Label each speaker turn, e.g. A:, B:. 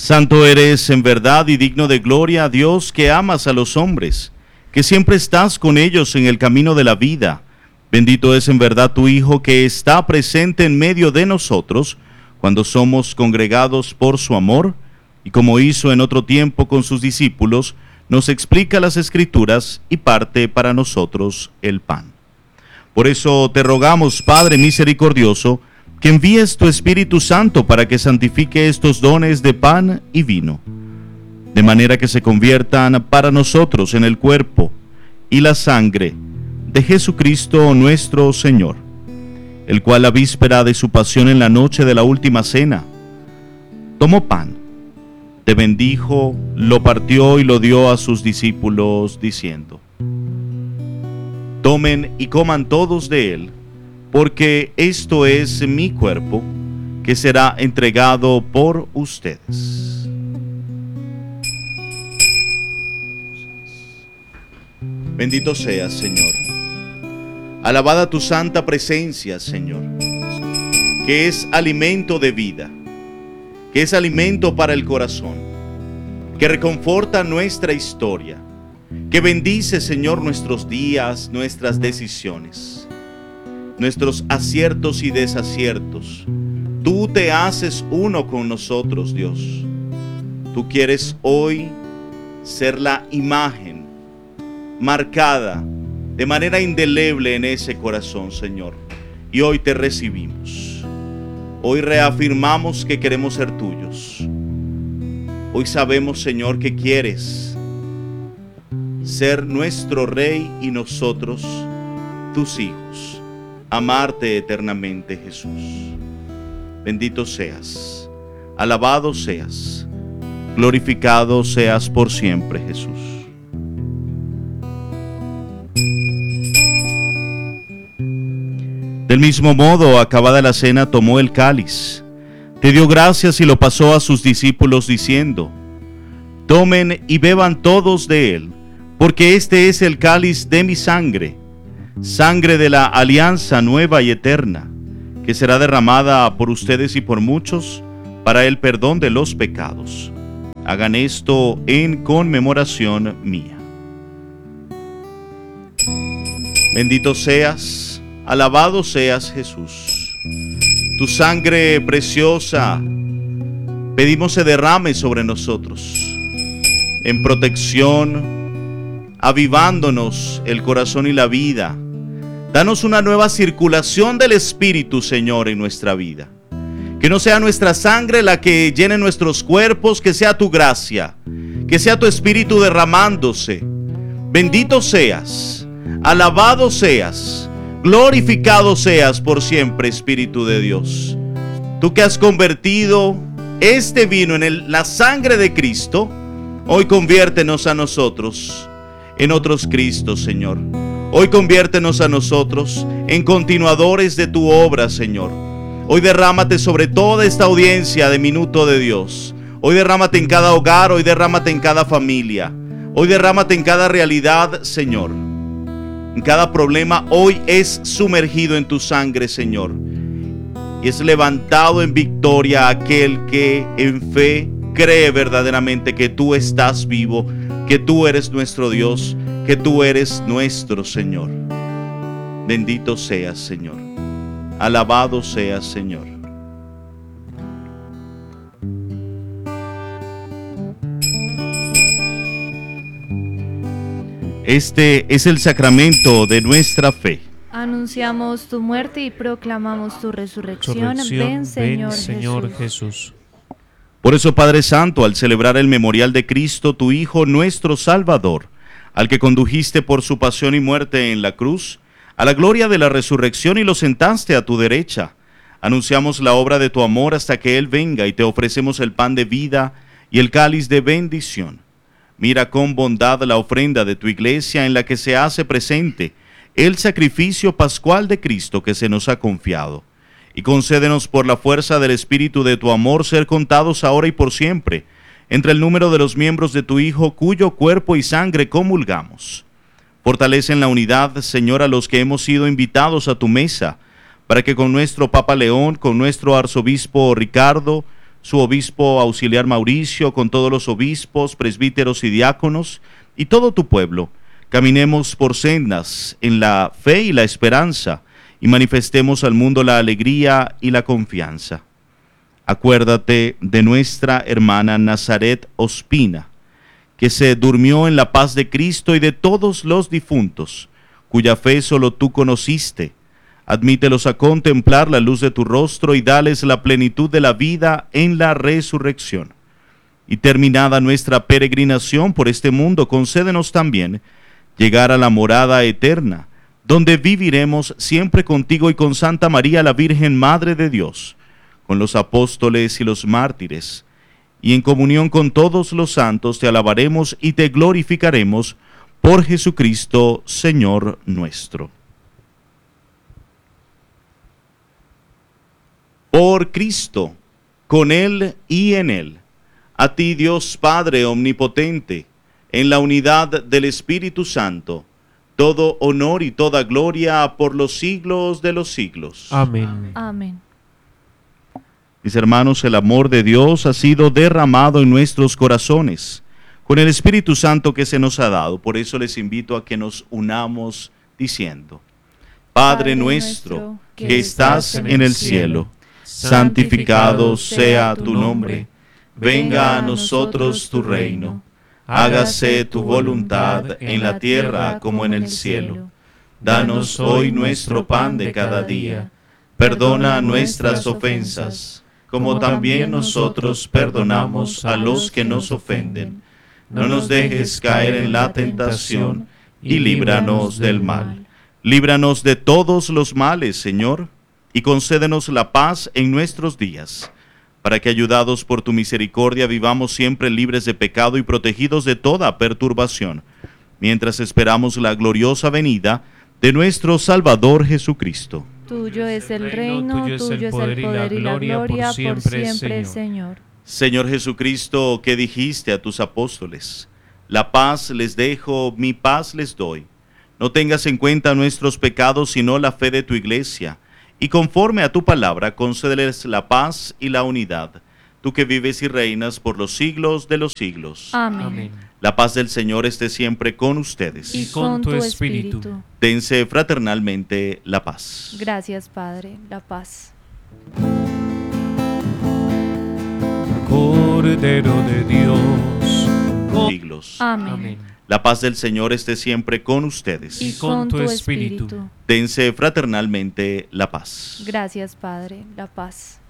A: Santo eres en verdad y digno de gloria, Dios, que amas a los hombres, que siempre estás con ellos en el camino de la vida. Bendito es en verdad tu Hijo, que está presente en medio de nosotros cuando somos congregados por su amor, y como hizo en otro tiempo con sus discípulos, nos explica las Escrituras y parte para nosotros el pan. Por eso te rogamos, Padre misericordioso, que envíes tu Espíritu Santo para que santifique estos dones de pan y vino, de manera que se conviertan para nosotros en el cuerpo y la sangre de Jesucristo nuestro Señor, el cual, la víspera de su pasión en la noche de la última cena, tomó pan, te bendijo, lo partió y lo dio a sus discípulos, diciendo: tomen y coman todos de él, porque esto es mi cuerpo, que será entregado por ustedes. Bendito seas, Señor. Alabada tu santa presencia, Señor, que es alimento de vida, que es alimento para el corazón, que reconforta nuestra historia, que bendice, Señor, nuestros días, nuestras decisiones, nuestros aciertos y desaciertos. Tú te haces uno con nosotros, Dios. Tú quieres hoy ser la imagen marcada de manera indeleble en ese corazón, Señor. Y hoy te recibimos. Hoy reafirmamos que queremos ser tuyos. Hoy sabemos, Señor, que quieres ser nuestro Rey y nosotros, tus hijos. Amarte eternamente, Jesús. Bendito seas, alabado seas, glorificado seas por siempre, Jesús. Del mismo modo, acabada la cena, tomó el cáliz, te dio gracias y lo pasó a sus discípulos, diciendo: tomen y beban todos de él, porque este es el cáliz de mi sangre, sangre de la alianza nueva y eterna, que será derramada por ustedes y por muchos para el perdón de los pecados. Hagan esto en conmemoración mía. Bendito seas, alabado seas, Jesús. Tu sangre preciosa pedimos se derrame sobre nosotros, en protección, avivándonos el corazón y la vida. Danos una nueva circulación del Espíritu, Señor, en nuestra vida. Que no sea nuestra sangre la que llene nuestros cuerpos, que sea tu gracia, que sea tu Espíritu derramándose. Bendito seas, alabado seas, glorificado seas por siempre, Espíritu de Dios. Tú que has convertido este vino en la sangre de Cristo, hoy conviértenos a nosotros en otros Cristos, Señor. Hoy conviértenos a nosotros en continuadores de tu obra, Señor. Hoy derrámate sobre toda esta audiencia de Minuto de Dios. Hoy derrámate en cada hogar, hoy derrámate en cada familia. Hoy derrámate en cada realidad, Señor. En cada problema, hoy es sumergido en tu sangre, Señor. Y es levantado en victoria aquel que en fe cree verdaderamente que tú estás vivo, que tú eres nuestro Dios, que tú eres nuestro Señor. Bendito seas, Señor. Alabado seas, Señor. Este es el sacramento de nuestra fe.
B: Anunciamos tu muerte y proclamamos tu resurrección. Ven, Señor Jesús.
A: Por eso, Padre Santo, al celebrar el memorial de Cristo, tu Hijo, nuestro Salvador, al que condujiste por su pasión y muerte en la cruz, a la gloria de la resurrección y lo sentaste a tu derecha, anunciamos la obra de tu amor hasta que Él venga, y te ofrecemos el pan de vida y el cáliz de bendición. Mira con bondad la ofrenda de tu iglesia, en la que se hace presente el sacrificio pascual de Cristo que se nos ha confiado, y concédenos por la fuerza del Espíritu de tu amor ser contados ahora y por siempre entre el número de los miembros de tu Hijo, cuyo cuerpo y sangre comulgamos. Fortalece en la unidad, Señor, a los que hemos sido invitados a tu mesa, para que con nuestro Papa León, con nuestro Arzobispo Ricardo, su obispo auxiliar Mauricio, con todos los obispos, presbíteros y diáconos, y todo tu pueblo, caminemos por sendas en la fe y la esperanza, y manifestemos al mundo la alegría y la confianza. Acuérdate de nuestra hermana Nazaret Ospina, que se durmió en la paz de Cristo, y de todos los difuntos, cuya fe solo tú conociste. Admítelos a contemplar la luz de tu rostro y dales la plenitud de la vida en la resurrección. Y terminada nuestra peregrinación por este mundo, concédenos también llegar a la morada eterna, donde viviremos siempre contigo y con Santa María, la Virgen Madre de Dios, con los apóstoles y los mártires, y en comunión con todos los santos te alabaremos y te glorificaremos por Jesucristo, Señor nuestro. Por Cristo, con Él y en Él, a ti Dios Padre omnipotente, en la unidad del Espíritu Santo, todo honor y toda gloria por los siglos de los siglos.
C: Amén.
B: Amén.
A: Mis hermanos, el amor de Dios ha sido derramado en nuestros corazones con el Espíritu Santo que se nos ha dado. Por eso les invito a que nos unamos diciendo: Padre nuestro, que estás en el cielo, santificado sea tu nombre. Venga a nosotros tu reino. Hágase tu voluntad en la tierra como en el cielo. Danos hoy nuestro pan de cada día. Perdona nuestras ofensas, como también nosotros perdonamos a los que nos ofenden. No nos dejes caer en la tentación, y líbranos del mal. Líbranos de todos los males, Señor, y concédenos la paz en nuestros días, para que, ayudados por tu misericordia, vivamos siempre libres de pecado y protegidos de toda perturbación, mientras esperamos la gloriosa venida de nuestro Salvador Jesucristo.
B: Tuyo es el reino, tuyo es el poder y la gloria por siempre, Señor.
A: Señor Jesucristo, que dijiste a tus apóstoles: la paz les dejo, mi paz les doy. No tengas en cuenta nuestros pecados, sino la fe de tu iglesia, y conforme a tu palabra, concédeles la paz y la unidad, tú que vives y reinas por los siglos de los siglos.
B: Amén.
C: Amén.
A: La paz del Señor esté siempre con ustedes.
B: Y con tu espíritu.
A: Dense fraternalmente la paz.
B: Gracias, Padre. La paz.
C: Cordero de Dios.
A: Siglos.
B: Amén.
C: Amén.
A: La paz del Señor esté siempre con ustedes.
B: Y con tu espíritu.
A: Dense fraternalmente la paz.
B: Gracias, Padre. La paz.